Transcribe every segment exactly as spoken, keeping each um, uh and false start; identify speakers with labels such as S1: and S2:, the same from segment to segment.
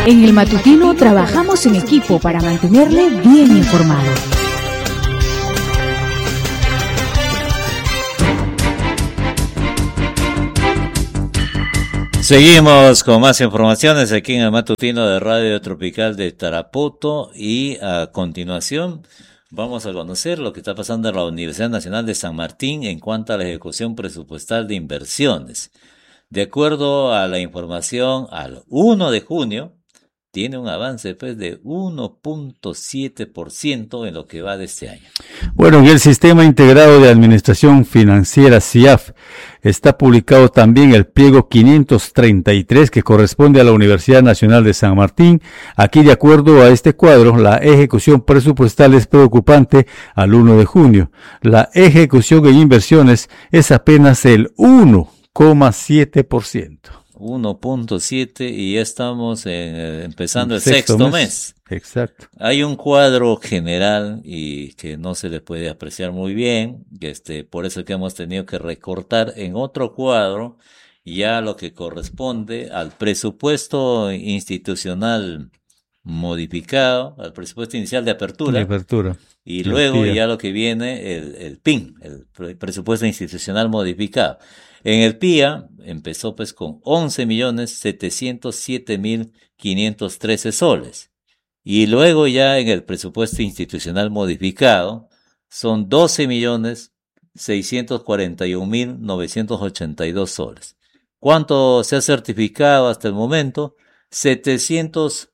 S1: En el matutino trabajamos en equipo para mantenerle bien informado.
S2: Seguimos con más informaciones aquí en el matutino de Radio Tropical de Tarapoto y a continuación vamos a conocer lo que está pasando en la Universidad Nacional de San Martín en cuanto a la ejecución presupuestal de inversiones. De acuerdo a la información, al primero de junio, tiene un avance pues, de uno punto siete por ciento en lo que va de este año.
S3: Bueno, y el Sistema Integrado de Administración Financiera, S I A F, está publicado también el pliego quinientos treinta y tres que corresponde a la Universidad Nacional de San Martín. Aquí, de acuerdo a este cuadro, la ejecución presupuestal es preocupante al primero de junio. La ejecución en inversiones es apenas el uno coma siete por ciento.
S2: uno punto siete y ya estamos en, eh, empezando el sexto, sexto mes. mes.
S3: Exacto.
S2: Hay un cuadro general y que no se le puede apreciar muy bien, este, por eso que hemos tenido que recortar en otro cuadro ya lo que corresponde al presupuesto institucional modificado, al presupuesto inicial de apertura.
S3: De apertura.
S2: Y luego ya lo que viene el, el P I N, el presupuesto institucional modificado. En el P I A empezó pues con once millones setecientos siete mil quinientos trece soles. Y luego ya en el presupuesto institucional modificado son doce millones seiscientos cuarenta y un mil novecientos ochenta y dos soles. ¿Cuánto se ha certificado hasta el momento? setecientos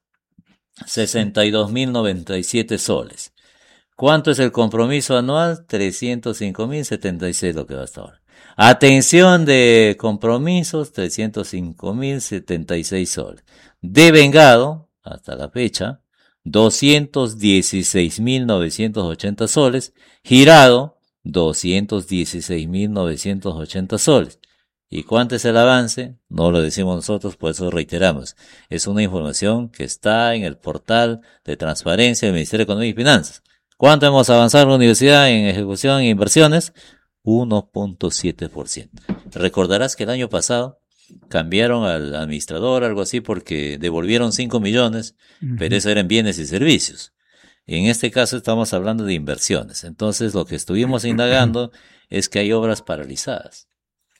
S2: sesenta y dos mil noventa y siete soles. ¿Cuánto es el compromiso anual? trescientos cinco mil setenta y seis lo que va hasta ahora. Atención de compromisos, trescientos cinco mil setenta y seis soles. Devengado, hasta la fecha, doscientos dieciséis mil novecientos ochenta soles. Girado, doscientos dieciséis mil novecientos ochenta soles. ¿Y cuánto es el avance? No lo decimos nosotros, por eso reiteramos. Es una información que está en el portal de transparencia del Ministerio de Economía y Finanzas. ¿Cuánto hemos avanzado en la universidad en ejecución e inversiones? uno punto siete por ciento. Recordarás que el año pasado cambiaron al administrador, algo así, porque devolvieron cinco millones, uh-huh. pero eso eran bienes y servicios. En este caso estamos hablando de inversiones. Entonces lo que estuvimos indagando es que hay obras paralizadas.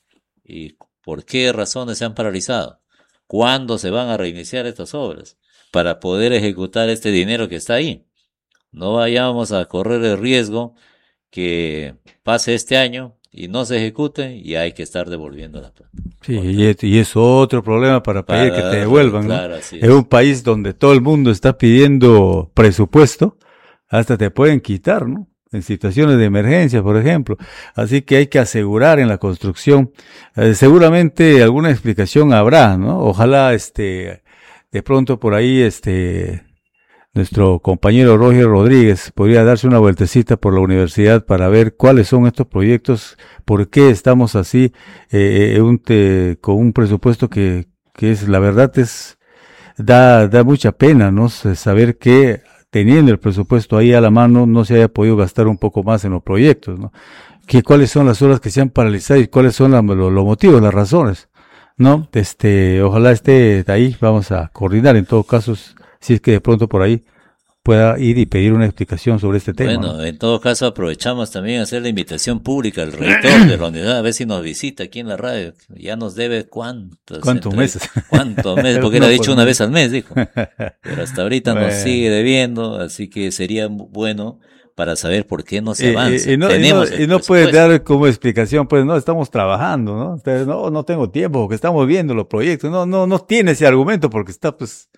S2: ¿Y por qué razones se han paralizado? ¿Cuándo se van a reiniciar estas obras? Para poder ejecutar este dinero que está ahí. No vayamos a correr el riesgo que pase este año y no se ejecute y hay que estar devolviendo la plata.
S3: Sí, y es, y es otro problema para pedir para, que te devuelvan, claro, ¿no?
S2: Así
S3: es. Es un país donde todo el mundo está pidiendo presupuesto, hasta te pueden quitar, ¿no? En situaciones de emergencia, por ejemplo. Así que hay que asegurar en la construcción. Eh, seguramente alguna explicación habrá, ¿no? Ojalá, este, de pronto por ahí, este, nuestro compañero Roger Rodríguez podría darse una vueltecita por la universidad para ver cuáles son estos proyectos, por qué estamos así, eh, un te, con un presupuesto que, que es, la verdad es, da, da mucha pena, ¿no? Saber que teniendo el presupuesto ahí a la mano no se haya podido gastar un poco más en los proyectos, ¿no? Que cuáles son las obras que se han paralizado y cuáles son la, los, los motivos, las razones, ¿no? Este, ojalá esté ahí, vamos a coordinar en todo caso, si es que de pronto por ahí pueda ir y pedir una explicación sobre este tema.
S2: Bueno,
S3: ¿no?
S2: En todo caso aprovechamos también a hacer la invitación pública al rector de la universidad, a ver si nos visita aquí en la radio. Ya nos debe cuántos.
S3: ¿Cuántos
S2: entre,
S3: meses?
S2: ¿Cuántos meses? Porque no, él ha dicho una vez al mes, dijo. Pero hasta ahorita bueno. nos sigue debiendo, así que sería bueno para saber por qué no se avanza.
S3: Eh, eh, y no, Tenemos y no, y no puede dar como explicación, pues no, estamos trabajando, ¿no? Entonces, no, no tengo tiempo porque estamos viendo los proyectos. No, no, no tiene ese argumento porque está, pues,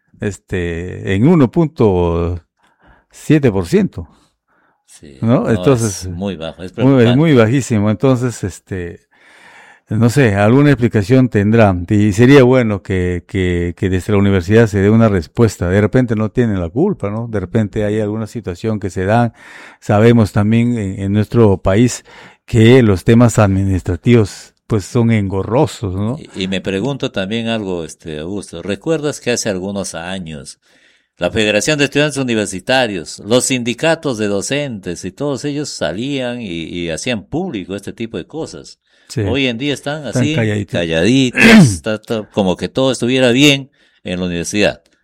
S3: este, en uno punto siete por ciento.
S2: Sí,
S3: ¿no?
S2: no,
S3: Entonces,
S2: es muy bajo, es
S3: muy, muy bajísimo. Entonces, este, no sé, alguna explicación tendrá. Y sería bueno que, que, que desde la universidad se dé una respuesta. De repente no tienen la culpa, ¿no? De repente hay alguna situación que se da. Sabemos también en, en nuestro país que los temas administrativos pues son engorrosos, ¿no?
S2: Y, y me pregunto también algo, este, Augusto. ¿Recuerdas que hace algunos años la Federación de Estudiantes Universitarios, los sindicatos de docentes y todos ellos salían y, y hacían público este tipo de cosas? Sí. Hoy en día están así, están calladitos, calladitos está, está, como que todo estuviera bien en la universidad.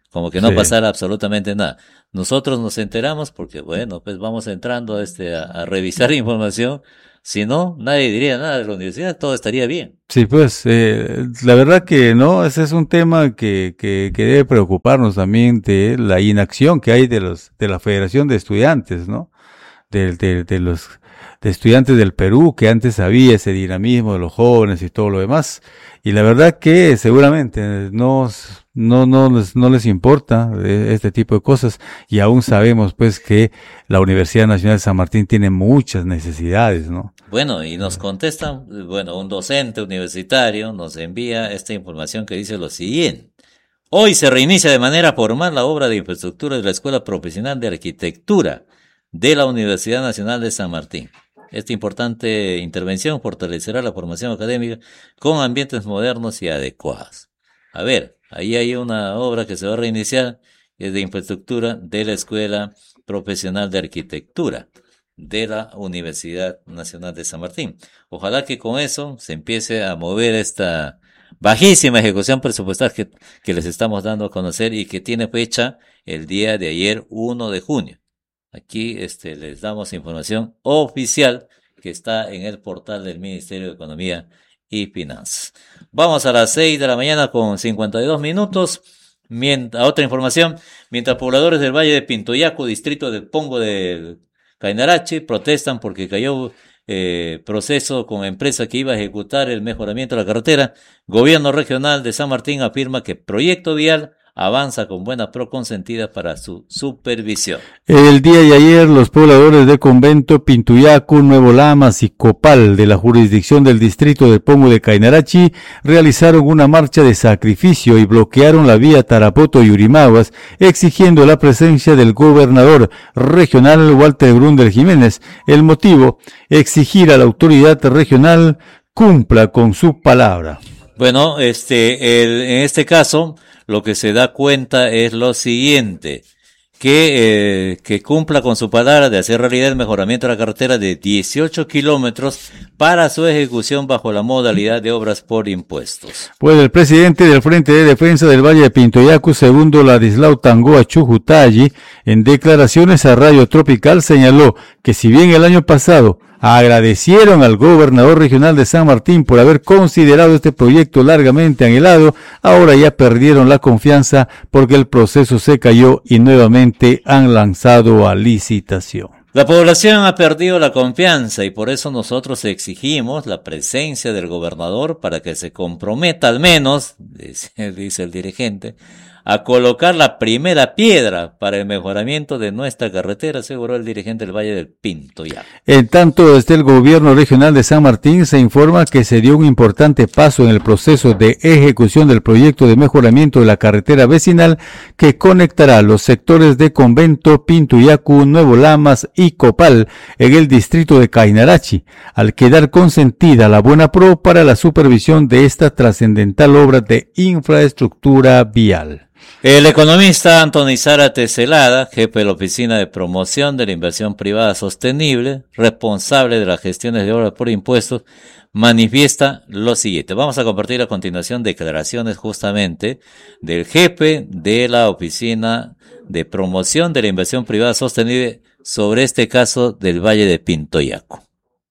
S2: como que no
S3: Sí.
S2: pasara absolutamente nada. Nosotros nos enteramos porque, bueno, pues vamos entrando este, a, a revisar información. Si no, nadie diría nada de la universidad, todo estaría bien.
S3: Sí, pues eh, la verdad que no, ese es un tema que, que, que debe preocuparnos también de la inacción que hay de los de la Federación de Estudiantes, ¿no? De, de, de los de estudiantes del Perú, que antes había ese dinamismo de los jóvenes y todo lo demás. Y la verdad que seguramente no, no, no, les, no les importa este tipo de cosas. Y aún sabemos pues que la Universidad Nacional de San Martín tiene muchas necesidades, ¿no?
S2: Bueno, y nos contestan, bueno, un docente universitario nos envía esta información que dice lo siguiente. Hoy se reinicia de manera formal la obra de infraestructura de la Escuela Profesional de Arquitectura de la Universidad Nacional de San Martín. Esta importante intervención fortalecerá la formación académica con ambientes modernos y adecuados. A ver, ahí hay una obra que se va a reiniciar, es de infraestructura de la Escuela Profesional de Arquitectura de la Universidad Nacional de San Martín. Ojalá que con eso se empiece a mover esta bajísima ejecución presupuestal que, que les estamos dando a conocer y que tiene fecha el día de ayer, primero de junio. Aquí este, les damos información oficial que está en el portal del Ministerio de Economía y Finanzas. Vamos a las seis de la mañana con cincuenta y dos minutos. Mientras, otra información, mientras pobladores del Valle de Pintoyacu, distrito del Pongo de Cainarachi, protestan porque cayó eh, proceso con empresa que iba a ejecutar el mejoramiento de la carretera, gobierno regional de San Martín afirma que proyecto vial avanza con buena pro consentida para su supervisión.
S3: El día de ayer, los pobladores de Convento, Pintuyacu, Nuevo Lamas y Copal de la jurisdicción del distrito del Pongo de Cainarachi realizaron una marcha de sacrificio y bloquearon la vía Tarapoto y Urimaguas, exigiendo la presencia del gobernador regional Walter Grunder Jiménez. El motivo, exigir a la autoridad regional cumpla con su palabra.
S2: Bueno, este, el, en este caso, lo que se da cuenta es lo siguiente, que, eh, que cumpla con su palabra de hacer realidad el mejoramiento de la carretera de dieciocho kilómetros para su ejecución bajo la modalidad de obras por impuestos.
S3: Pues el presidente del Frente de Defensa del Valle de Pintoyacu, segundo Ladislao Tangoa Chujutayi, en declaraciones a Radio Tropical señaló que si bien el año pasado agradecieron al gobernador regional de San Martín por haber considerado este proyecto largamente anhelado, ahora ya perdieron la confianza porque el proceso se cayó y nuevamente han lanzado a licitación.
S2: La población ha perdido la confianza y por eso nosotros exigimos la presencia del gobernador para que se comprometa al menos, dice, dice el dirigente, a colocar la primera piedra para el mejoramiento de nuestra carretera, aseguró el dirigente del Valle del Pintoyacu.
S3: En tanto, desde el gobierno regional de San Martín se informa que se dio un importante paso en el proceso de ejecución del proyecto de mejoramiento de la carretera vecinal que conectará los sectores de Convento, Pintuyacu, Nuevo Lamas y Copal en el distrito de Cainarachi, al quedar consentida la buena pro para la supervisión de esta trascendental obra de infraestructura vial.
S2: El economista Anthony Zárate Celada, jefe de la Oficina de Promoción de la Inversión Privada Sostenible, responsable de las gestiones de obras por impuestos, manifiesta lo siguiente. Vamos a compartir a continuación declaraciones justamente del jefe de la Oficina de Promoción de la Inversión Privada Sostenible sobre este caso del Valle de Pintoyacu.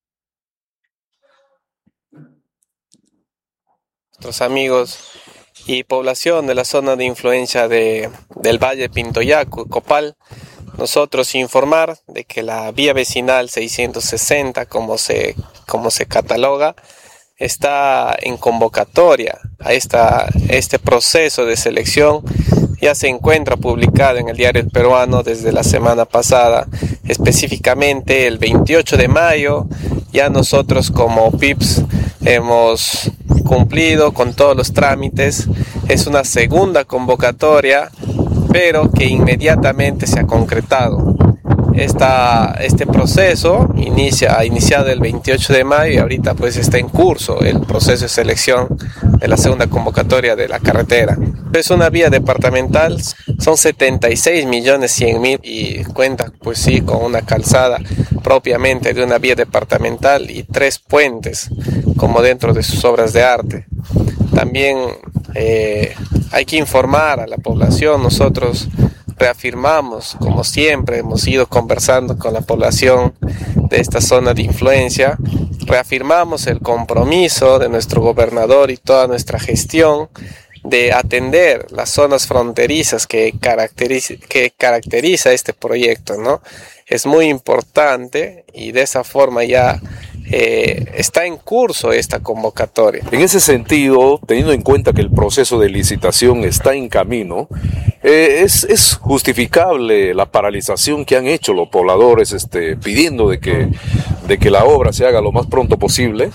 S4: Nuestros amigos y población de la zona de influencia de, del Valle Pintoyacu, Copal, nosotros informar de que la vía vecinal seiscientos sesenta, como se, como se cataloga, está en convocatoria a esta, este proceso de selección. Ya se encuentra publicado en el Diario El Peruano desde la semana pasada, específicamente el veintiocho de mayo. Ya nosotros como P I P S hemos cumplido con todos los trámites. Es una segunda convocatoria, pero que inmediatamente se ha concretado. Esta, este proceso inicia, ha iniciado el veintiocho de mayo y ahorita pues está en curso el proceso de selección de la segunda convocatoria de la carretera. Es una vía departamental, son setenta y seis millones cien mil y cuenta pues sí con una calzada propiamente de una vía departamental y tres puentes como dentro de sus obras de arte. También eh, hay que informar a la población. Nosotros reafirmamos, como siempre, hemos ido conversando con la población de esta zona de influencia, reafirmamos el compromiso de nuestro gobernador y toda nuestra gestión de atender las zonas fronterizas que caracteriza, que caracteriza este proyecto, ¿no? Es muy importante y de esa forma ya Eh, está en curso esta convocatoria.
S5: En ese sentido, teniendo en cuenta que el proceso de licitación está en camino, eh, es, es justificable la paralización que han hecho los pobladores este, pidiendo de que, de que la obra se haga lo más pronto posible.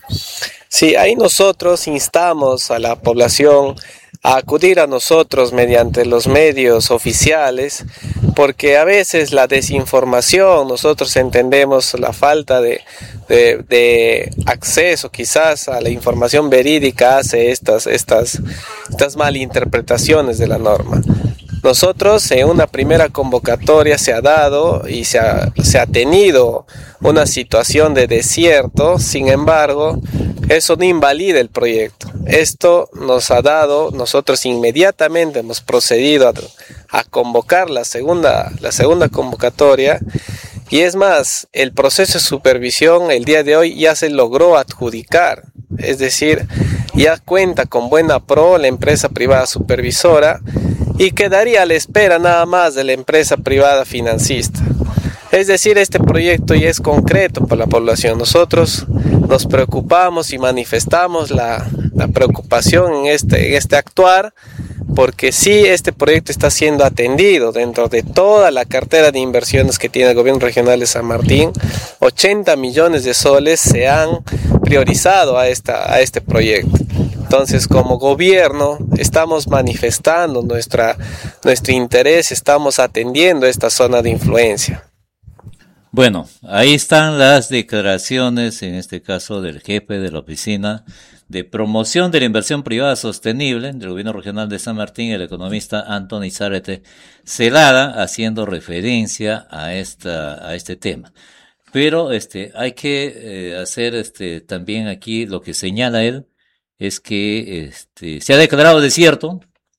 S4: Sí, ahí nosotros instamos a la población a acudir a nosotros mediante los medios oficiales, porque a veces la desinformación, nosotros entendemos la falta de, de, de acceso quizás a la información verídica hace estas, estas, estas malinterpretaciones de la norma. Nosotros en una primera convocatoria se ha dado y se ha, se ha tenido una situación de desierto, sin embargo, eso no invalida el proyecto. Esto nos ha dado, nosotros inmediatamente hemos procedido a, a convocar la segunda, la segunda convocatoria, y es más, el proceso de supervisión el día de hoy ya se logró adjudicar, es decir, ya cuenta con buena pro la empresa privada supervisora y quedaría a la espera nada más de la empresa privada financista. Es decir, este proyecto ya es concreto para la población. Nosotros nos preocupamos y manifestamos la, la preocupación en este, en este actuar, porque sí, este proyecto está siendo atendido dentro de toda la cartera de inversiones que tiene el gobierno regional de San Martín. ochenta millones de soles se han priorizado a, esta, a este proyecto. Entonces, como gobierno, estamos manifestando nuestra, nuestro interés, estamos atendiendo esta zona de influencia.
S2: Bueno, ahí están las declaraciones, en este caso del jefe de la Oficina de Promoción de la Inversión Privada Sostenible del Gobierno Regional de San Martín, el economista Anthony Zárate Celada, haciendo referencia a esta, a este tema. Pero este, hay que eh, hacer este, también aquí lo que señala él, es que este, se ha declarado desierto,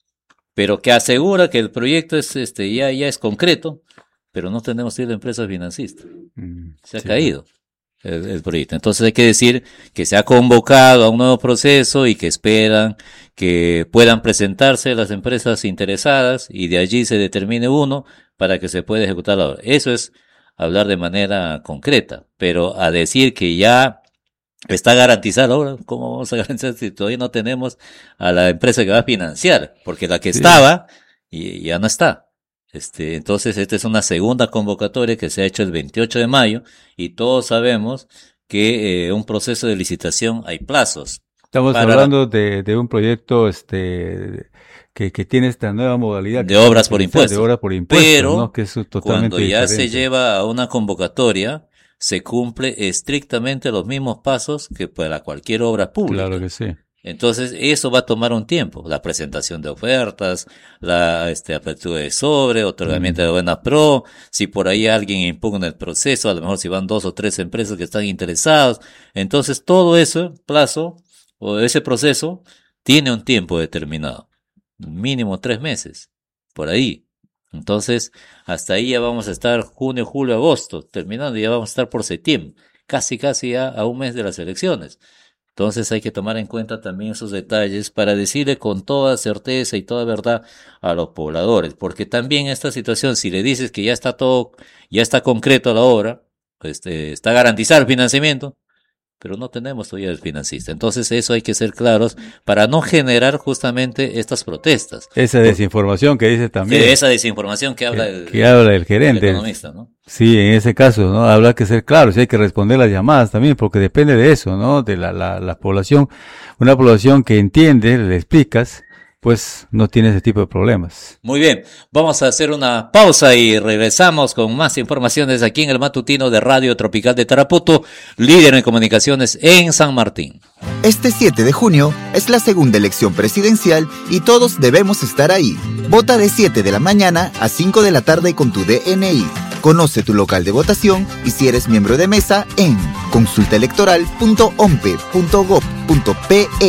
S2: pero que asegura que el proyecto es este, ya, ya es concreto, pero no tenemos la empresa financista. Se ha sí. caído el, el proyecto. Entonces hay que decir que se ha convocado a un nuevo proceso y que esperan que puedan presentarse las empresas interesadas y de allí se determine uno para que se pueda ejecutar la obra. Eso es hablar de manera concreta, pero a decir que ya está garantizada la obra, ¿cómo vamos a garantizar si todavía no tenemos a la empresa que va a financiar? Porque la que sí. estaba y ya no está. Este, entonces, esta es una segunda convocatoria que se ha hecho el veintiocho de mayo y todos sabemos que eh, un proceso de licitación hay plazos.
S3: Estamos hablando de, de un proyecto este que, que tiene esta nueva modalidad.
S2: De obras por impuestos. De
S3: obras por impuestos,
S2: pero
S3: ¿no? Que es totalmente
S2: cuando ya
S3: diferente.
S2: se lleva a una convocatoria, se cumple estrictamente los mismos pasos que para cualquier obra pública.
S3: Claro que sí.
S2: Entonces, eso va a tomar un tiempo. La presentación de ofertas, la este, apertura de sobre, otorgamiento mm. de buena pro, si por ahí alguien impugna el proceso, a lo mejor si van dos o tres empresas que están interesadas. Entonces, todo ese plazo, o ese proceso, tiene un tiempo determinado. Mínimo tres meses, por ahí. Entonces, hasta ahí ya vamos a estar junio, julio, agosto, terminando, ya vamos a estar por septiembre. Casi, casi ya a un mes de las elecciones. Entonces hay que tomar en cuenta también esos detalles para decirle con toda certeza y toda verdad a los pobladores, porque también esta situación, si le dices que ya está todo, ya está concreto la obra, este, está garantizado el financiamiento, pero no tenemos todavía el financista. Entonces eso hay que ser claros para no generar justamente estas protestas.
S3: Esa desinformación que dice también.
S2: Que esa desinformación que habla
S3: que,
S2: el,
S3: que habla el gerente.
S2: El economista, ¿no?
S3: Sí, en ese caso, ¿no? Habrá que ser claros y hay que responder las llamadas también, porque depende de eso, ¿no? De la, la, la población, una población que entiende, le explicas, pues no tiene ese tipo de problemas.
S2: Muy bien, vamos a hacer una pausa y regresamos con más informaciones aquí en el matutino de Radio Tropical de Tarapoto, líder en comunicaciones en San Martín.
S6: Este siete de junio es la segunda elección presidencial y todos debemos estar ahí. Vota de siete de la mañana a cinco de la tarde con tu D N I. Conoce tu local de votación y si eres miembro de mesa en consulta electoral punto ompe punto gob punto pe.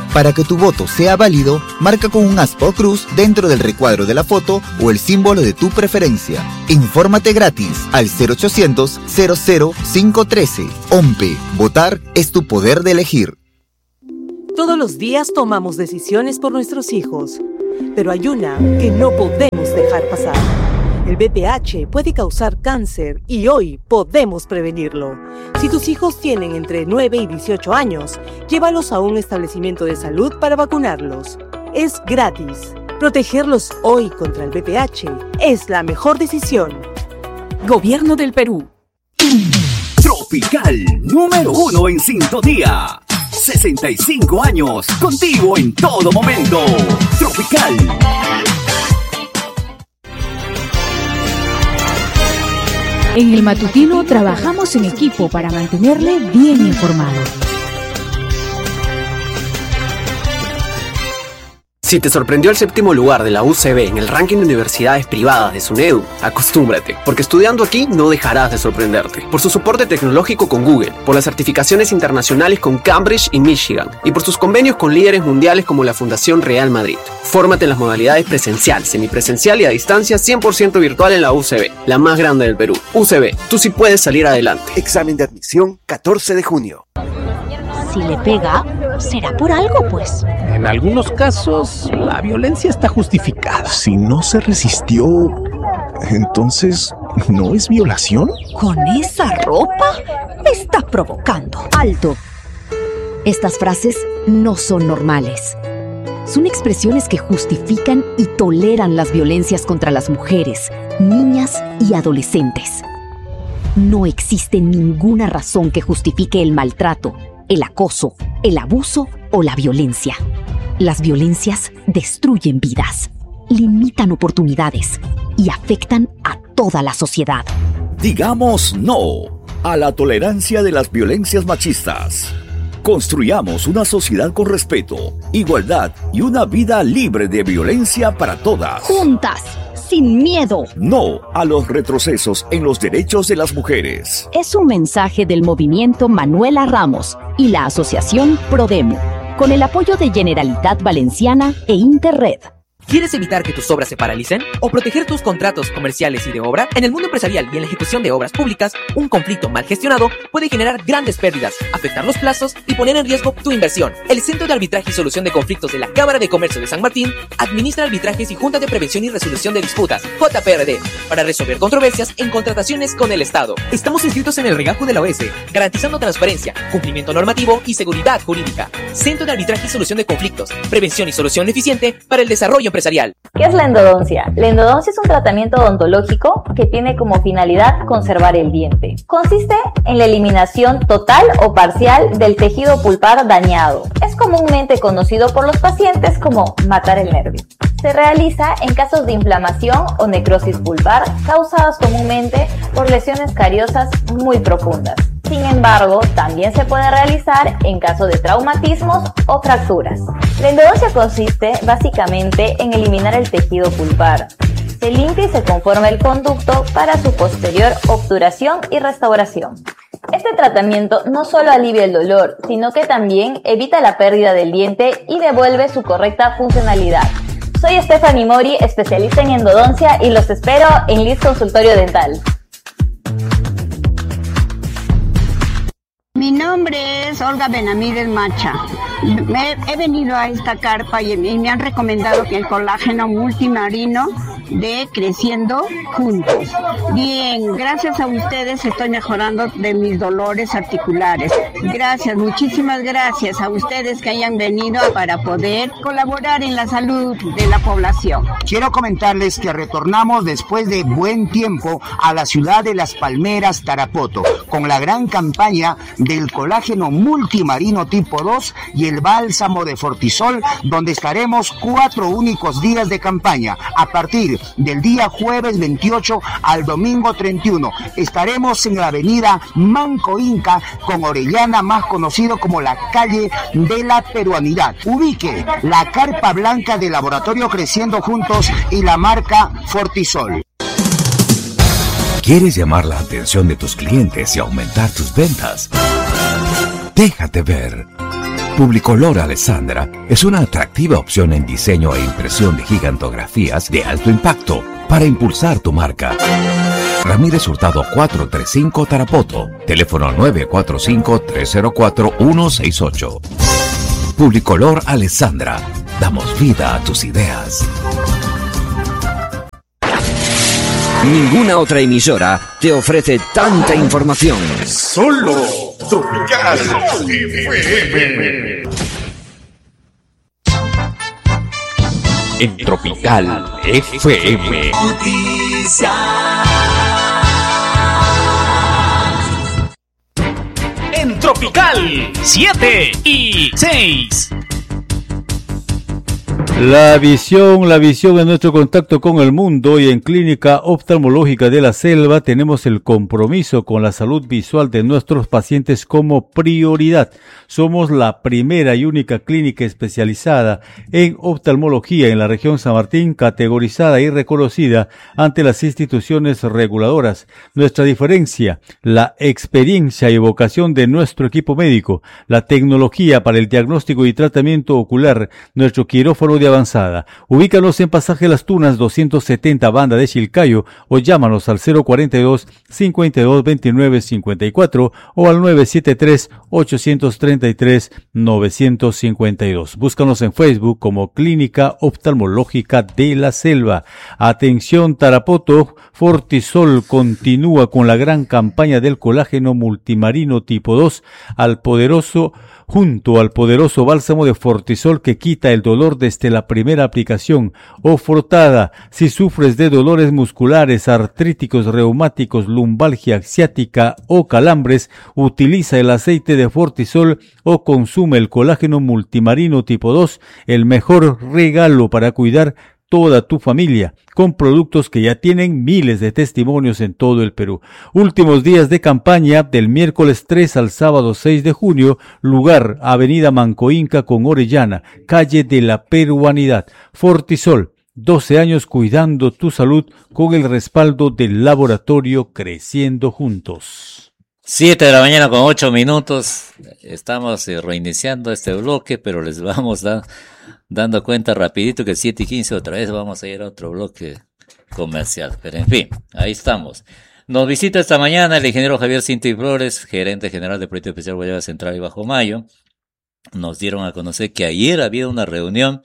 S6: Para que tu voto sea válido, marca con un aspa o cruz dentro del recuadro de la foto o el símbolo de tu preferencia. Infórmate gratis al cero ochocientos, cero cero cinco uno tres. O M P E. Votar es tu poder de elegir.
S7: Todos los días tomamos decisiones por nuestros hijos, pero hay una que no podemos dejar pasar. El V I H puede causar cáncer y hoy podemos prevenirlo. Si tus hijos tienen entre nueve y dieciocho años, llévalos a un establecimiento de salud para vacunarlos. Es gratis. Protegerlos hoy contra el V I H es la mejor decisión.
S1: Gobierno del Perú.
S8: Tropical, número uno en sintonía. sesenta y cinco años, contigo en todo momento. Tropical.
S1: En el matutino trabajamos en equipo para mantenerle bien informado.
S9: Si te sorprendió el séptimo lugar de la U C B en el ranking de universidades privadas de SUNEDU, acostúmbrate, porque estudiando aquí no dejarás de sorprenderte. Por su soporte tecnológico con Google, por las certificaciones internacionales con Cambridge y Michigan, y por sus convenios con líderes mundiales como la Fundación Real Madrid. Fórmate en las modalidades presencial, semipresencial y a distancia cien por ciento virtual en la U C B, la más grande del Perú. U C B, tú sí puedes salir adelante.
S10: Examen de admisión catorce de junio.
S11: Si le pega, será por algo, pues.
S12: En algunos casos, la violencia está justificada.
S13: Si no se resistió, entonces, ¿no es violación?
S11: ¿Con esa ropa? Me está provocando.
S14: ¡Alto! Estas frases no son normales. Son expresiones que justifican y toleran las violencias contra las mujeres, niñas y adolescentes. No existe ninguna razón que justifique el maltrato, el acoso, el abuso o la violencia. Las violencias destruyen vidas, limitan oportunidades y afectan a toda la sociedad.
S8: Digamos no a la tolerancia de las violencias machistas. Construyamos una sociedad con respeto, igualdad y una vida libre de violencia para todas.
S11: Juntas, sin miedo.
S8: No a los retrocesos en los derechos de las mujeres.
S14: Es un mensaje del movimiento Manuela Ramos y la asociación Prodemo, con el apoyo de Generalitat Valenciana e Interred.
S15: ¿Quieres evitar que tus obras se paralicen o proteger tus contratos comerciales y de obra? En el mundo empresarial y en la ejecución de obras públicas, un conflicto mal gestionado puede generar grandes pérdidas, afectar los plazos y poner en riesgo tu inversión. El Centro de Arbitraje y Solución de Conflictos de la Cámara de Comercio de San Martín administra arbitrajes y juntas de prevención y resolución de disputas, J P R D, para resolver controversias en contrataciones con el Estado. Estamos inscritos en el regajo de la O S, garantizando transparencia, cumplimiento normativo y seguridad jurídica. Centro de Arbitraje y Solución de Conflictos, prevención y solución eficiente para el desarrollo empresarial.
S16: ¿Qué es la endodoncia? La endodoncia es un tratamiento odontológico que tiene como finalidad conservar el diente. Consiste en la eliminación total o parcial del tejido pulpar dañado. Es comúnmente conocido por los pacientes como matar el nervio. Se realiza en casos de inflamación o necrosis pulpar causadas comúnmente por lesiones cariosas muy profundas. Sin embargo, también se puede realizar en caso de traumatismos o fracturas. La endodoncia consiste básicamente en eliminar el tejido pulpar. Se limpia y se conforma el conducto para su posterior obturación y restauración. Este tratamiento no solo alivia el dolor, sino que también evita la pérdida del diente y devuelve su correcta funcionalidad. Soy Stephanie Mori, especialista en endodoncia, y los espero en Liz Consultorio Dental.
S17: Mi nombre es Olga Benamídez Macha. Me, he venido a esta carpa y, y me han recomendado que el colágeno multimarino de Creciendo Juntos. Bien, gracias a ustedes estoy mejorando de mis dolores articulares. Gracias, muchísimas gracias a ustedes que hayan venido para poder colaborar en la salud de la población.
S18: Quiero comentarles que retornamos después de buen tiempo a la ciudad de Las Palmeras, Tarapoto, con la gran campaña del colágeno multimarino tipo dos y el bálsamo de Fortisol, donde estaremos cuatro únicos días de campaña, a partir del día jueves veintiocho al domingo treinta y uno. Estaremos en la avenida Manco Inca con Orellana, más conocido como la calle de la peruanidad. Ubique la carpa blanca del Laboratorio Creciendo Juntos y la marca Fortisol.
S8: ¿Quieres llamar la atención de tus clientes y aumentar tus ventas? Déjate ver.
S19: Publicolor Alessandra es una atractiva opción en diseño e impresión de gigantografías de alto impacto para impulsar tu marca. Ramírez Hurtado cuatrocientos treinta y cinco Tarapoto, teléfono nueve cuatro cinco, tres cero cuatro, uno seis ocho. Publicolor Alessandra, damos vida a tus ideas.
S20: Ninguna otra emisora te ofrece tanta información.
S21: Solo Tropical F M.
S20: En Tropical F M.
S21: Noticias.
S12: En Tropical siete y seis.
S3: La visión, la visión en nuestro contacto con el mundo, y en Clínica Oftalmológica de la Selva tenemos el compromiso con la salud visual de nuestros pacientes como prioridad. Somos la primera y única clínica especializada en oftalmología en la región San Martín, categorizada y reconocida ante las instituciones reguladoras. Nuestra diferencia, la experiencia y vocación de nuestro equipo médico, la tecnología para el diagnóstico y tratamiento ocular, nuestro quirófano de avanzada. Ubícanos en Pasaje Las Tunas doscientos setenta, Banda de Chilcayo, o llámanos al cero cuarenta y dos, cincuenta y dos, veintinueve, cincuenta y cuatro o al nueve siete tres, ochocientos treinta y tres, novecientos cincuenta y dos. Búscanos en Facebook como Clínica Oftalmológica de la Selva. Atención Tarapoto, Fortisol continúa con la gran campaña del colágeno multimarino tipo dos al poderoso junto al poderoso bálsamo de Fortisol que quita el dolor desde la primera aplicación. O Fortada, si sufres de dolores musculares, artríticos, reumáticos, lumbalgia axiática o calambres, utiliza el aceite de Fortisol o consume el colágeno multimarino tipo dos, el mejor regalo para cuidar toda tu familia, con productos que ya tienen miles de testimonios en todo el Perú. Últimos días de campaña del miércoles tres al sábado seis de junio, lugar Avenida Manco Inca con Orellana, calle de la Peruanidad. Fortisol, doce años cuidando tu salud con el respaldo del laboratorio Creciendo Juntos.
S2: Siete de la mañana con ocho minutos, estamos eh, reiniciando este bloque, pero les vamos a dando cuenta rapidito que siete y quince otra vez vamos a ir a otro bloque comercial. Pero en fin, ahí estamos. Nos visita esta mañana el ingeniero Javier Cinti Flores, gerente general del Proyecto Especial Guayaba Central y Bajo Mayo. Nos dieron a conocer que ayer había una reunión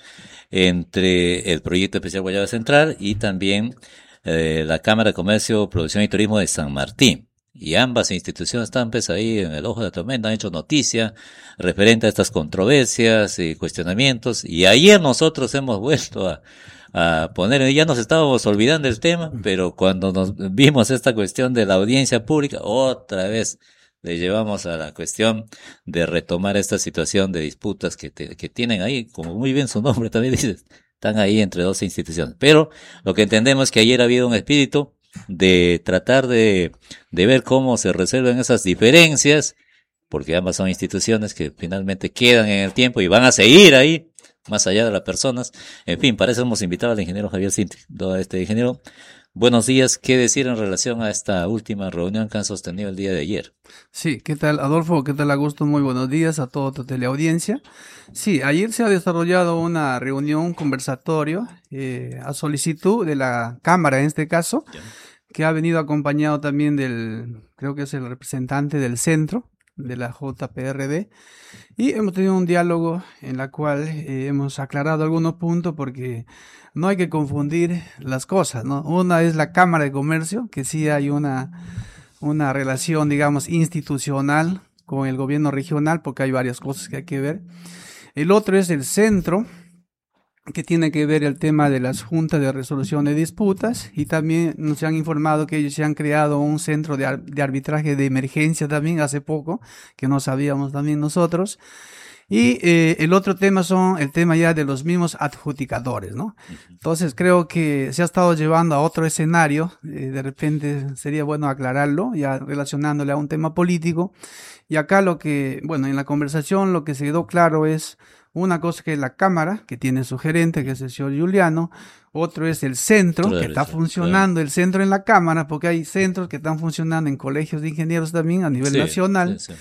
S2: entre el Proyecto Especial Guayaba Central y también eh, la Cámara de Comercio, Producción y Turismo de San Martín. Y ambas instituciones están pues ahí en el ojo de la tormenta, han hecho noticia referente a estas controversias y cuestionamientos. Y ayer nosotros hemos vuelto a, a poner, ya nos estábamos olvidando del tema, pero cuando nos vimos esta cuestión de la audiencia pública, otra vez le llevamos a la cuestión de retomar esta situación de disputas que, te, que tienen ahí, como muy bien su nombre también dice, están ahí entre dos instituciones. Pero lo que entendemos es que ayer ha habido un espíritu de tratar de, de ver cómo se resuelven esas diferencias, porque ambas son instituciones que finalmente quedan en el tiempo y van a seguir ahí, más allá de las personas. En fin, para eso hemos invitado al ingeniero Javier Cinti. Este ingeniero, buenos días. ¿Qué decir en relación a esta última reunión que han sostenido el día de ayer?
S22: Sí, ¿qué tal, Adolfo? ¿Qué tal, Augusto? Muy buenos días a toda tu teleaudiencia. Sí, ayer se ha desarrollado una reunión, un conversatorio, eh, a solicitud de la Cámara en este caso, yeah, que ha venido acompañado también del, creo que es el representante del centro, de la J P R D, y hemos tenido un diálogo en la cual eh, hemos aclarado algunos puntos porque no hay que confundir las cosas, ¿no? Una es la Cámara de Comercio, que sí hay una, una relación, digamos, institucional con el gobierno regional, porque hay varias cosas que hay que ver. El otro es el centro, que tiene que ver el tema de las juntas de resolución de disputas, y también nos han informado que ellos se han creado un centro de, ar- de arbitraje de emergencia también hace poco, que no sabíamos también nosotros. Y eh, el otro tema son el tema ya de los mismos adjudicadores, ¿no? Entonces creo que se ha estado llevando a otro escenario, eh, de repente sería bueno aclararlo, ya relacionándole a un tema político. Y acá lo que, bueno, en la conversación lo que se quedó claro es una cosa que es la Cámara, que tiene su gerente, que es el señor Juliano. Otro es el centro, claro, que está funcionando, claro, el centro en la Cámara, porque hay centros que están funcionando en colegios de ingenieros también a nivel sí, nacional. Sí, sí.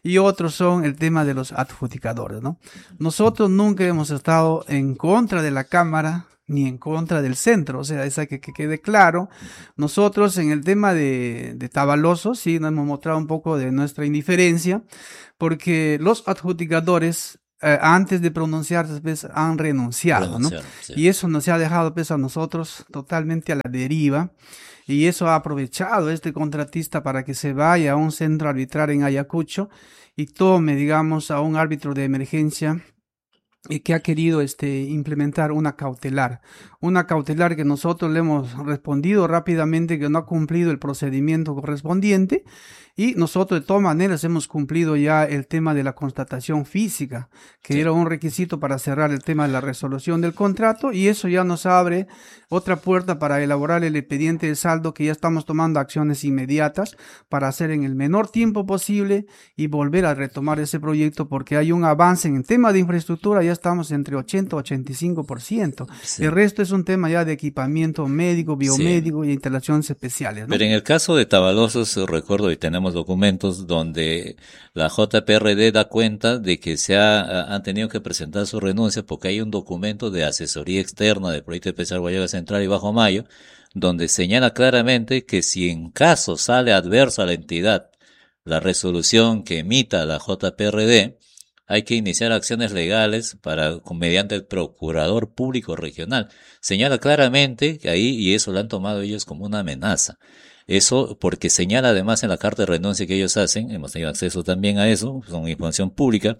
S22: y otros son el tema de los adjudicadores, ¿no? Nosotros nunca hemos estado en contra de la Cámara ni en contra del centro, o sea, esa que, que quede claro. Nosotros en el tema de, de Tabaloso sí nos hemos mostrado un poco de nuestra indiferencia, porque los adjudicadores eh, antes de pronunciarse pues, han renunciado, ¿no? Sí. Y eso nos ha dejado pues, a nosotros totalmente a la deriva, y eso ha aprovechado este contratista para que se vaya a un centro a arbitrar en Ayacucho y tome, digamos, a un árbitro de emergencia y que ha querido este, implementar una cautelar, una cautelar que nosotros le hemos respondido rápidamente que no ha cumplido el procedimiento correspondiente, y nosotros de todas maneras hemos cumplido ya el tema de la constatación física, que sí. era un requisito para cerrar el tema de la resolución del contrato, y eso ya nos abre otra puerta para elaborar el expediente de saldo, que ya estamos tomando acciones inmediatas para hacer en el menor tiempo posible y volver a retomar ese proyecto, porque hay un avance en el tema de infraestructura, ya estamos entre ochenta y ochenta y cinco por ciento. Sí. El resto es un tema ya de equipamiento médico, biomédico sí. y instalaciones especiales, ¿no?
S2: Pero en el caso de Tabalosos, recuerdo y tenemos documentos donde la J P R D da cuenta de que se ha, han tenido que presentar su renuncia porque hay un documento de asesoría externa del proyecto especial Guayaga Central y Bajo Mayo, donde señala claramente que si en caso sale adversa a la entidad la resolución que emita la J P R D, hay que iniciar acciones legales para mediante el Procurador Público Regional. Señala claramente que ahí, y eso lo han tomado ellos como una amenaza. Eso porque señala además en la carta de renuncia que ellos hacen, hemos tenido acceso también a eso, son información pública,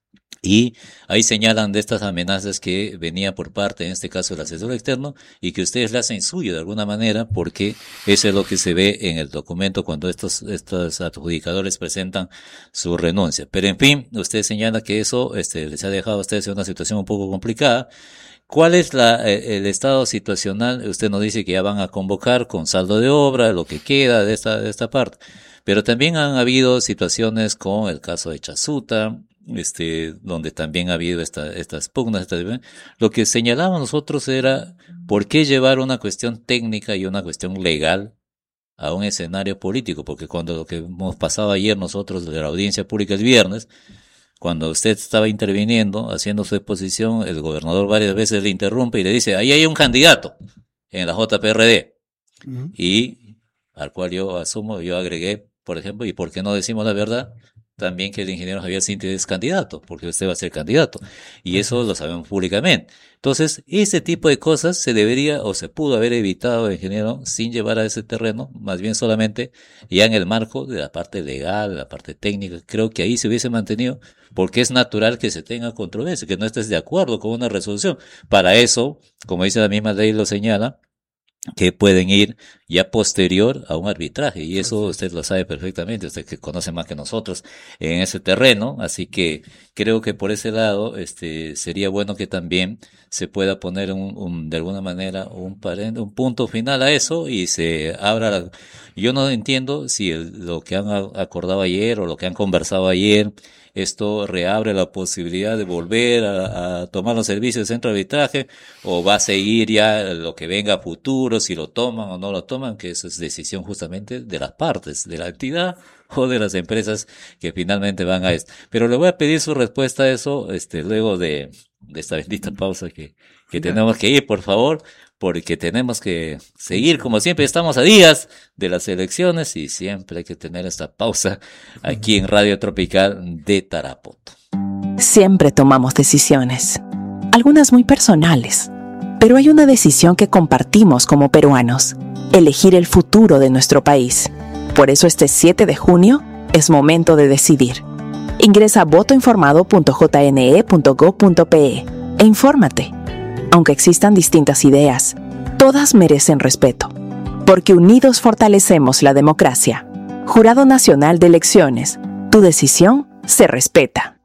S2: y ahí señalan de estas amenazas que venía por parte, en este caso, del asesor externo, y que ustedes le hacen suyo de alguna manera, porque eso es lo que se ve en el documento cuando estos, estos adjudicadores presentan su renuncia. Pero en fin, usted señala que eso este, les ha dejado a ustedes en una situación un poco complicada. ¿Cuál es la, el estado situacional? Usted nos dice que ya van a convocar con saldo de obra, lo que queda de esta, de esta parte. Pero también han habido situaciones con el caso de Chasuta, este, donde también ha habido esta, estas pugnas. Esta, lo que señalábamos nosotros era por qué llevar una cuestión técnica y una cuestión legal a un escenario político, porque cuando lo que hemos pasado ayer nosotros de la audiencia pública el viernes, cuando usted estaba interviniendo, haciendo su exposición, el gobernador varias veces le interrumpe y le dice, ahí hay un candidato en la J P R D. Uh-huh. Y al cual yo asumo, yo agregué, por ejemplo, ¿y por qué no decimos la verdad? También que el ingeniero Javier Cinti es candidato, porque usted va a ser candidato. Y eso lo sabemos públicamente. Entonces, ese tipo de cosas se debería o se pudo haber evitado, ingeniero, sin llevar a ese terreno, más bien solamente ya en el marco de la parte legal, de la parte técnica. Creo que ahí se hubiese mantenido, porque es natural que se tenga controversia, que no estés de acuerdo con una resolución. Para eso, como dice la misma ley lo señala, que pueden ir ya posterior a un arbitraje, y eso usted lo sabe perfectamente, usted que conoce más que nosotros en ese terreno, así que creo que por ese lado este sería bueno que también se pueda poner un, un de alguna manera un, un punto final a eso y se abra la, yo no entiendo si el, lo que han acordado ayer o lo que han conversado ayer, esto reabre la posibilidad de volver a, a tomar los servicios del centro de arbitraje, o va a seguir ya lo que venga a futuro, si lo toman o no lo toman, que eso es decisión justamente de las partes, de la entidad o de las empresas que finalmente van a esto. Pero le voy a pedir su respuesta a eso, este, luego de, de esta bendita pausa que, que tenemos que ir, por favor, porque tenemos que seguir, como siempre, estamos a días de las elecciones y siempre hay que tener esta pausa aquí en Radio Tropical de Tarapoto.
S4: Siempre tomamos decisiones, algunas muy personales, pero hay una decisión que compartimos como peruanos: elegir el futuro de nuestro país. Por eso este siete de junio es momento de decidir. Ingresa a voto informado punto j n e punto gob punto p e e infórmate. Aunque existan distintas ideas, todas merecen respeto, porque unidos fortalecemos la democracia. Jurado Nacional de Elecciones, tu decisión se respeta.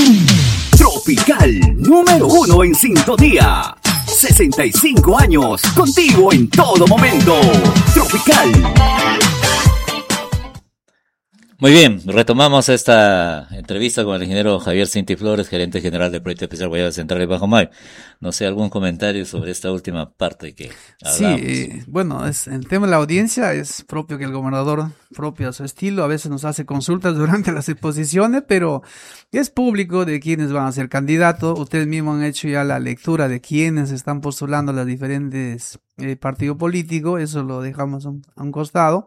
S8: Tropical, número uno en sintonía. sesenta y cinco años, contigo en todo momento. Tropical.
S2: Muy bien, retomamos esta entrevista con el ingeniero Javier Cinti Flores, gerente general del Proyecto Especial Guayaba Central y Bajo Mayo. No sé, algún comentario sobre esta última parte que hablamos.
S22: Sí, eh, bueno, es, el tema de la audiencia es propio que el gobernador, propio a su estilo, a veces nos hace consultas durante las exposiciones, pero es público de quiénes van a ser candidatos. Ustedes mismos han hecho ya la lectura de quiénes están postulando a los diferentes eh, partidos políticos, eso lo dejamos a un, a un costado.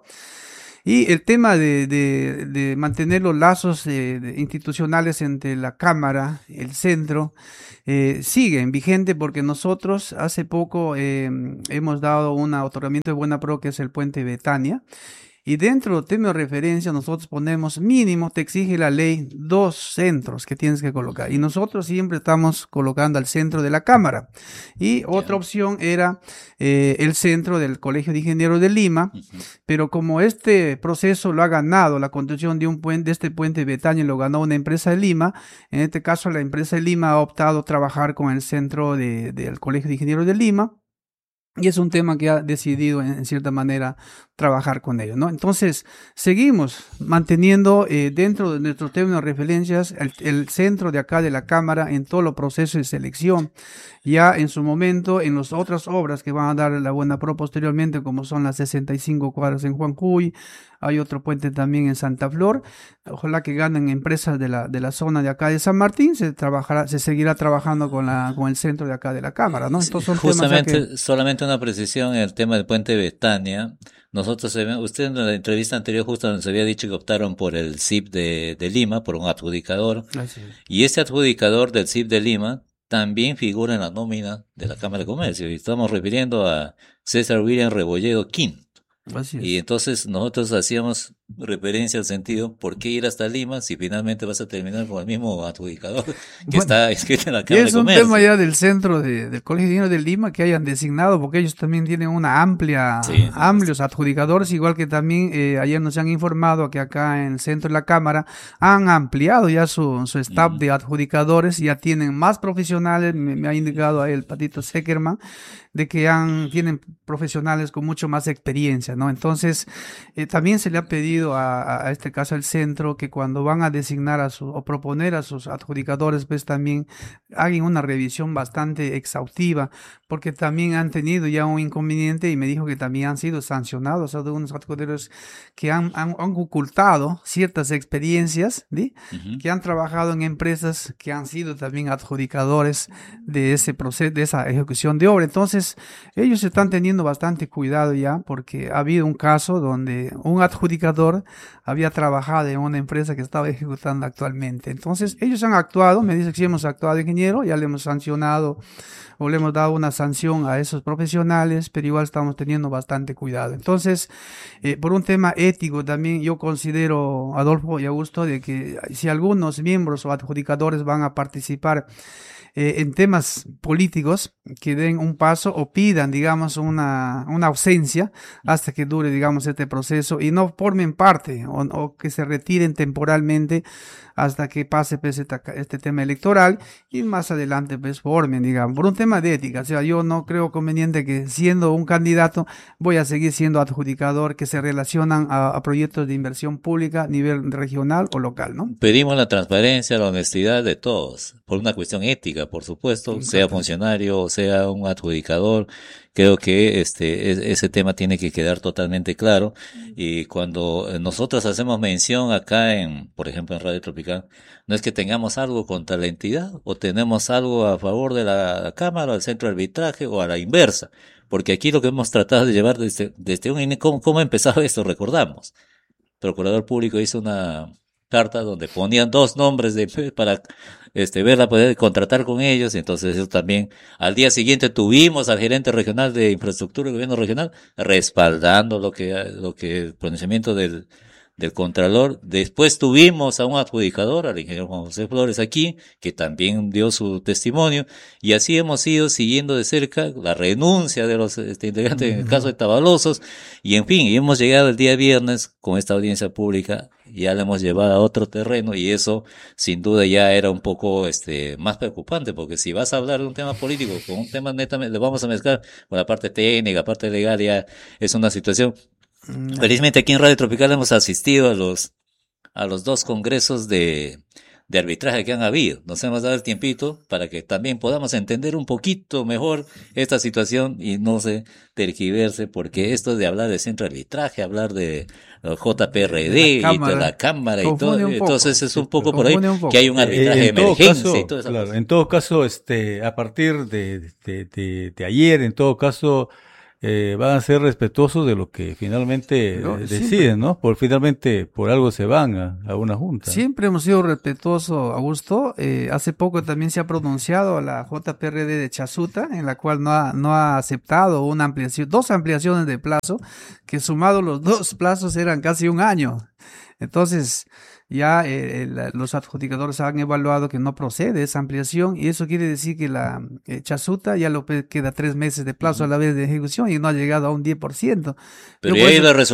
S22: Y el tema de, de, de mantener los lazos eh, de institucionales entre la Cámara, el centro, eh, siguen vigente porque nosotros hace poco eh, hemos dado un otorgamiento de Buena Pro que es el Puente Betania. Y dentro del tema de referencia nosotros ponemos mínimo, te exige la ley, dos centros que tienes que colocar. Y nosotros siempre estamos colocando al centro de la Cámara. Y otra opción era eh, el centro del Colegio de Ingenieros de Lima. Uh-huh. Pero como este proceso lo ha ganado, la construcción de un puente, de este puente Betania lo ganó una empresa de Lima. En este caso la empresa de Lima ha optado a trabajar con el centro de, del Colegio de Ingenieros de Lima. Y es un tema que ha decidido, en cierta manera, trabajar con ellos, ¿no? Entonces, seguimos manteniendo eh, dentro de nuestros términos de referencias el, el centro de acá de la Cámara en todo los procesos de selección. Ya en su momento, en las otras obras que van a dar la Buena Pro posteriormente, como son las sesenta y cinco cuadras en Juancuy, hay otro puente también en Santa Flor. Ojalá que ganen empresas de la de la zona de acá de San Martín, se trabajará, se seguirá trabajando con la con el centro de acá de la Cámara, ¿no? Entonces son
S2: justamente
S22: temas que...
S2: solamente una precisión en el tema del puente Betania. Nosotros, usted en la entrevista anterior justo nos había dicho que optaron por el C I P de, de Lima, por un adjudicador.
S22: Así es.
S2: Y ese adjudicador del C I P de Lima también figura en la nómina de la Cámara de Comercio. Y estamos refiriendo a César William Rebolledo Quint.
S22: Así es.
S2: Y entonces nosotros hacíamos referencia al sentido, ¿por qué ir hasta Lima si finalmente vas a terminar con el mismo adjudicador que bueno, está escrito en la Cámara de Comercio?
S22: Es un tema ya del centro de, del Colegio de Ingenieros de Lima que hayan designado, porque ellos también tienen una amplia, sí, amplios adjudicadores, igual que también eh, ayer nos han informado que acá en el centro de la Cámara han ampliado ya su, su staff mm. de adjudicadores, ya tienen más profesionales, me, me ha indicado ahí el Patito Seckerman, de que han, tienen profesionales con mucho más experiencia, ¿no? Entonces, eh, también se le ha pedido a, a este caso al centro que cuando van a designar a su, o proponer a sus adjudicadores, pues también hagan una revisión bastante exhaustiva, porque también han tenido ya un inconveniente y me dijo que también han sido sancionados algunos adjudicadores que han, han, han ocultado ciertas experiencias, ¿sí? Uh-huh. Que han trabajado en empresas que han sido también adjudicadores de ese proceso, de esa ejecución de obra. Entonces, ellos están teniendo bastante cuidado ya porque ha habido un caso donde un adjudicador había trabajado en una empresa que estaba ejecutando actualmente. Entonces, ellos han actuado, me dice que sí hemos actuado, ingeniero, ya le hemos sancionado o le hemos dado una sanción a esos profesionales, pero igual estamos teniendo bastante cuidado. Entonces, eh, por un tema ético también yo considero, Adolfo y Augusto, de que si algunos miembros o adjudicadores van a participar Eh, en temas políticos, que den un paso o pidan, digamos, una, una ausencia hasta que dure, digamos, este proceso y no formen parte o, o que se retiren temporalmente hasta que pase pues, este, este tema electoral y más adelante pues formen, digamos, por un tema de ética. O sea, yo no creo conveniente que siendo un candidato voy a seguir siendo adjudicador que se relacionan a, a proyectos de inversión pública a nivel regional o local, ¿no?
S2: Pedimos la transparencia, la honestidad de todos, por una cuestión ética, por supuesto, sea funcionario o sea un adjudicador. Creo que este ese tema tiene que quedar totalmente claro, y cuando nosotros hacemos mención acá en, por ejemplo, en Radio Tropical, no es que tengamos algo contra la entidad o tenemos algo a favor de la Cámara, al centro de arbitraje o a la inversa, porque aquí lo que hemos tratado de llevar desde, desde un ¿cómo, cómo empezaba esto? Recordamos, el Procurador Público hizo una carta donde ponían dos nombres de para este verla poder contratar con ellos, entonces eso también al día siguiente tuvimos al gerente regional de infraestructura del gobierno regional respaldando lo que lo que el pronunciamiento del del Contralor. Después tuvimos a un adjudicador, al ingeniero Juan José Flores aquí, que también dio su testimonio, y así hemos ido siguiendo de cerca la renuncia de los este, integrantes en el caso de Tabalosos, y en fin, y hemos llegado el día viernes con esta audiencia pública, ya la hemos llevado a otro terreno, y eso sin duda ya era un poco este más preocupante, porque si vas a hablar de un tema político con un tema netamente, le vamos a mezclar con la parte técnica, la parte legal, ya es una situación. Felizmente aquí en Radio Tropical hemos asistido a los a los dos congresos de, de arbitraje que han habido. Nos hemos dado el tiempito para que también podamos entender un poquito mejor esta situación y no se tergiverse, porque esto de hablar de centro de arbitraje, hablar de J P R D y toda la Cámara y todo, entonces es un poco por ahí que hay un arbitraje de emergencia
S3: caso,
S2: y todo eso.
S3: Claro, en todo caso, este, a partir de, de, de, de ayer, en todo caso, Eh, van a ser respetuosos de lo que finalmente no, eh, deciden, siempre. ¿no? Por finalmente, por algo se van a, a una junta.
S22: Siempre hemos sido respetuosos, Augusto. Eh, hace poco también se ha pronunciado la J P R D de Chasuta, en la cual no ha, no ha aceptado una ampliación, dos ampliaciones de plazo, que sumado los dos plazos eran casi un año. Entonces, ya eh, el, los adjudicadores han evaluado que no procede esa ampliación, y eso quiere decir que la eh, Chasuta ya lo queda tres meses de plazo a la vez de ejecución y no ha llegado a un diez por ciento.
S2: Pero ya ha ido